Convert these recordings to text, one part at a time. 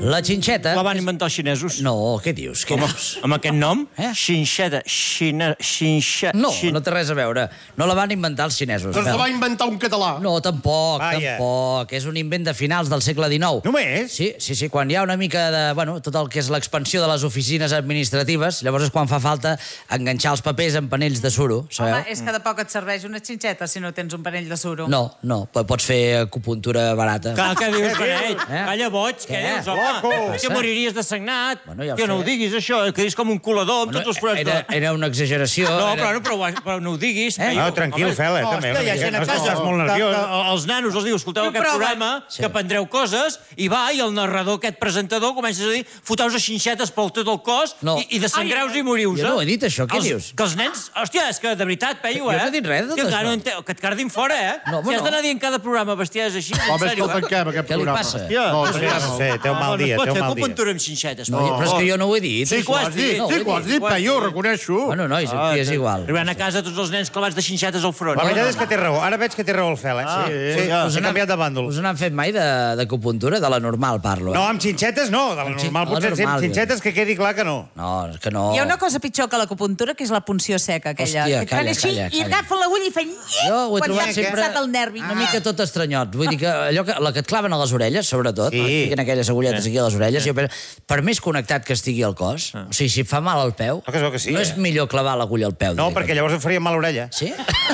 La xinxeta... La van inventar els xinesos. No, què dius? Què dius? Amb aquest nom? Xinxeta. No, no té res a veure. No la van inventar els xinesos. Doncs la va inventar un català. No, tampoc. És un invent de finals del segle XIX. Només? Sí, quan hi ha una mica de... Bueno, tot el que és l'expansió de les oficines administratives, llavors és quan fa falta enganxar els papers en panells de suro, sabeu? Home, és que de poc et serveix una xinxeta si no tens un panell de suro. No, pots fer acupuntura barata. Clar, què dius, Panell? Calla, boig, què dius, home? Que moriries de sagnat. Que no ho diguis, això, que és com un colador amb tots els forats de... Era una exageració. No, però no ho diguis. No, tranquil, Fela, també. Hòstia, hi ha gent a casa. Estàs molt nerviós. Els nanos els diu, escolteu aquest programa, que aprendreu coses, i va, i el narrador, aquest presentador, comences a dir, foteu-vos xinxetes pel tot el cos i desangreu-vos i moriu-vos. Jo no he dit això, què dius? Que els nens... Hòstia, és que de veritat, Peyu, Jo no he dit res de tot això. Que et cardin fora, Si has d'anar dient cada programa bestieses així, en Home, sèrio, tanquem aquest Què li programa. passa? No sé, té un mal dia, té un mal dia. Acupuntura amb xinxetes. Però és que jo no ho he dit. Sí que ho has dit, Peyu, reconeixo. Bueno, nois, aquí és igual. Arribant a casa tots els nens clavats de xinxetes al front. La veritat és que té raó. Ara veig que té raó el Fel, Sí, s'ha canviat de bàndol. Us n'han fet mai d'acupuntura? De la normal, parlo. No, amb xinxetes no. De la normal potser ser amb xinxetes, que quedi clar que no. No, és que no. Hi ha una cosa pitjor que l'acupuntura, que és la punció seca, aquella. Hòstia, Que et fan així i agafen l'agulla i fan... Jo ho he quan trobat ja sempre ha el nervi. una mica tot estranyot. Vull dir que allò la que et claven a les orelles, sobretot, fiquen aquelles agulletes aquí a les orelles, jo penso, per més connectat que estigui el cos, o sigui, si et fa mal al peu, no és millor clavar l'agulla al peu. No, perquè llavors et faria mal l'orella. Sí?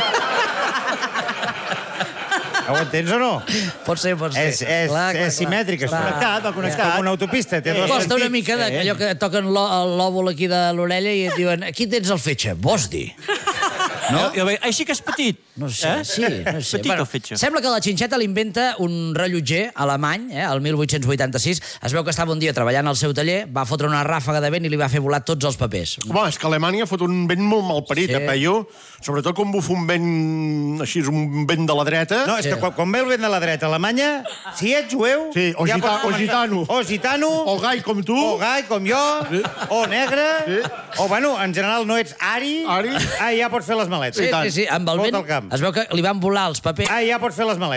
Ho entens o no? Pot ser. És simètric, és connectat. És com una autopista. Costa una mica allò que toquen l'òvul aquí de l'orella i et diuen, aquí tens el fetge, vols dir? No? Així que és petit. No sé, sí, no sé. Petit el fetge. Sembla que la xinxeta l'inventa un rellotger alemany, el 1886. Es veu que estava un dia treballant al seu taller, va fotre una ràfaga de vent i li va fer volar tots els papers. Home, és que Alemanya fot un vent molt malparit, Peyu? Sobretot quan bufa un vent així, un vent de la dreta. No, és que quan ve el vent de la dreta a Alemanya, si ets jueu... Sí, o gitano. O gitano. O gai com tu. O gai com jo. O negre. O, bueno, en general no ets ari. Ja pots fer les maletes. Sí, amb el vent. Es veu que li van volar els papers. Ja pots fer les maletes.